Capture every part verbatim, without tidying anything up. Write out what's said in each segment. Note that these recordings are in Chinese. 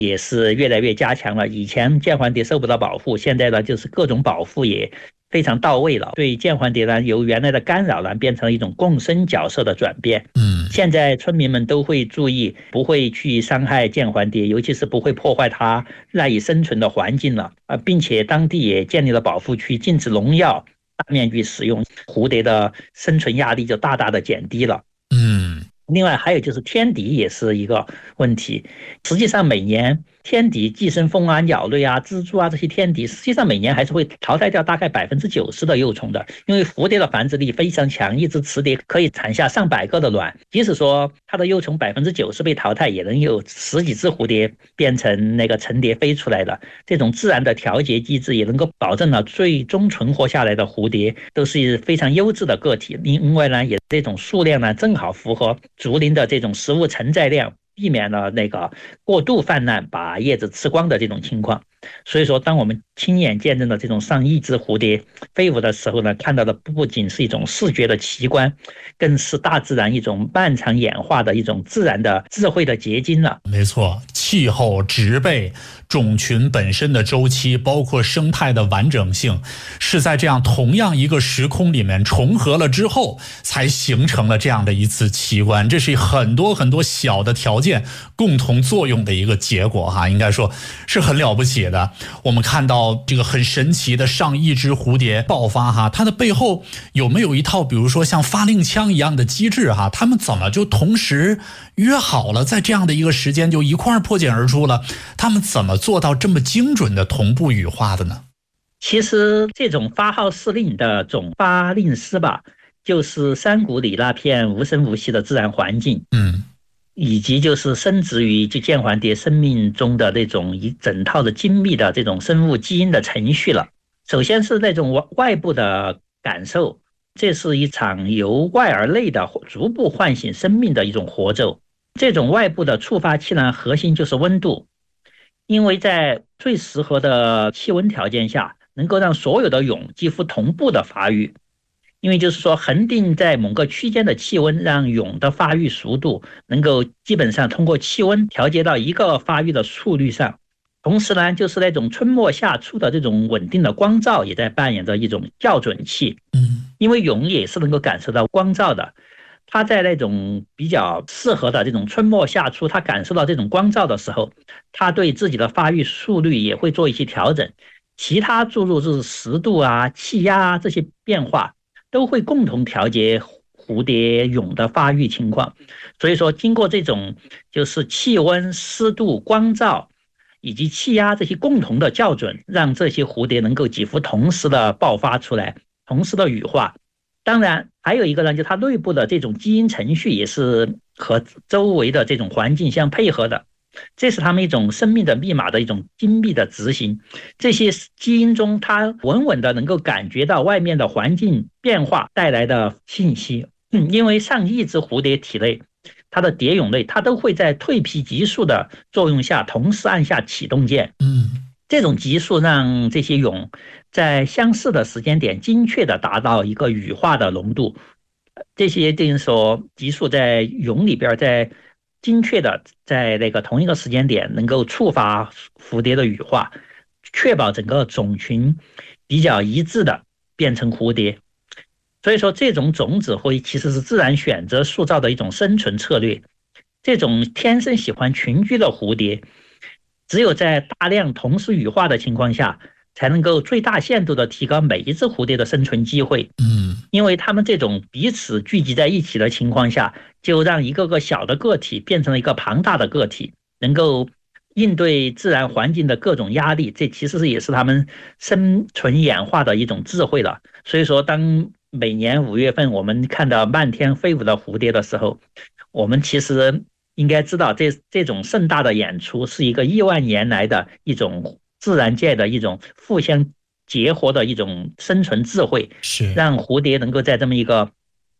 也是越来越加强了。以前剑环蝶受不到保护，现在呢就是各种保护也非常到位了。对剑环蝶呢，由原来的干扰呢变成了一种共生角色的转变。 嗯， 现在村民们都会注意，不会去伤害剑环蝶，尤其是不会破坏它赖以生存的环境了啊，并且当地也建立了保护区，禁止农药大面积使用，蝴蝶的生存压力就大大的减低了。 嗯， 另外还有就是天敌也是一个问题。实际上每年天敌寄生蜂啊、鸟类啊、蜘蛛啊这些天敌，实际上每年还是会淘汰掉大概百分之九十的幼虫的。因为蝴蝶的繁殖力非常强，一只雌蝶可以产下上百个的卵，即使说它的幼虫百分之九十被淘汰，也能有十几只蝴蝶变成那个成蝶飞出来的。这种自然的调节机制也能够保证了最终存活下来的蝴蝶都是非常优质的个体。另外呢，也这种数量呢正好符合竹林的这种食物承载量，避免了那个过度泛滥把叶子吃光的这种情况。所以说当我们亲眼见证了这种上亿只蝴蝶飞舞的时候呢，看到的不仅是一种视觉的奇观，更是大自然一种漫长演化的一种自然的智慧的结晶了。 没错，气候、植被、种群本身的周期，包括生态的完整性，是在这样同样一个时空里面重合了之后，才形成了这样的一次奇观。这是很多很多小的条件共同作用的一个结果哈，应该说是很了不起的。我们看到这个很神奇的上亿只蝴蝶爆发哈，它的背后有没有一套比如说像发令枪一样的机制哈？他们怎么就同时约好了在这样的一个时间就一块破茧而出了？他们怎么做到这么精准的同步羽化的呢？ 其实这种发号施令的总发令师吧，就是山谷里那片无声无息的自然环境， 嗯， 以及就是深植于就剑环蝶生命中的那种一整套的精密的这种生物基因的程序了。首先是那种外部的感受，这是一场由外而内的逐步唤醒生命的一种活奏。这种外部的触发器呢，核心就是温度，因为在最适合的气温条件下，能够让所有的蛹几乎同步的发育。因为就是说恒定在某个区间的气温，让蛹的发育速度能够基本上通过气温调节到一个发育的速率上。同时呢，就是那种春末夏初的这种稳定的光照也在扮演着一种校准器。 嗯， 因为蛹也是能够感受到光照的，它在那种比较适合的这种春末夏初，它感受到这种光照的时候，它对自己的发育速率也会做一些调整。其他注入就是湿度啊、气压啊这些变化，都会共同调节蝴蝶蛹的发育情况。所以说经过这种就是气温、湿度、光照以及气压这些共同的校准，让这些蝴蝶能够几乎同时的爆发出来，同时的羽化。当然还有一个呢，就它内部的这种基因程序也是和周围的这种环境相配合的，这是他们一种生命的密码的一种精密的执行。这些基因中它稳稳的能够感觉到外面的环境变化带来的信息。嗯，因为上亿只蝴蝶体内它的蝶蛹类，它都会在蜕皮激素的作用下同时按下启动键。 嗯， 这种激素让这些蛹在相似的时间点精确的达到一个羽化的浓度。这些等于说激素在蛹里边，在精确的在那个同一个时间点能够触发蝴蝶的羽化，确保整个种群比较一致的变成蝴蝶。所以说这种种子会其实是自然选择塑造的一种生存策略。这种天生喜欢群居的蝴蝶，只有在大量同时羽化的情况下，才能够最大限度的提高每一只蝴蝶的生存机会。 嗯， 因为它们这种彼此聚集在一起的情况下，就让一个个小的个体变成了一个庞大的个体，能够应对自然环境的各种压力。这其实也是他们生存演化的一种智慧了。所以说当每年五月份我们看到漫天飞舞的蝴蝶的时候，我们其实应该知道这这种盛大的演出是一个亿万年来的一种自然界的一种互相结合的一种生存智慧， 是让蝴蝶能够在这么一个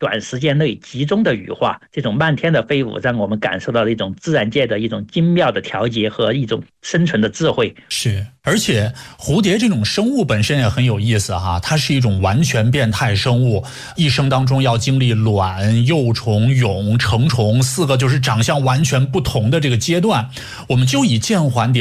短时间内集中的羽化，这种漫天的飞舞，让我们感受到了一种自然界的一种精妙的调节和一种生存的智慧。 是，而且蝴蝶这种生物本身也很有意思哈，它是一种完全变态生物，一生当中要经历卵、幼虫、蛹、成虫四个就是长相完全不同的这个阶段。我们就以剑环蝶